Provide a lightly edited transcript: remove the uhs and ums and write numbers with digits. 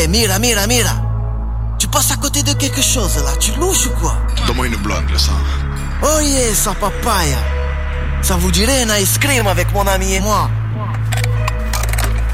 Mira. Tu passes à côté de quelque chose là, tu louches ou quoi? Donne-moi une blague, là, ça. Oh yes, sa papaya. Ça vous dirait un ice cream avec mon ami et moi?